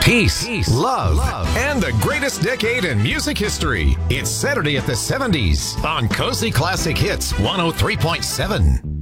peace, love, and the greatest decade in music history. It's Saturday at the 70s on Cozy Classic Hits 103.7.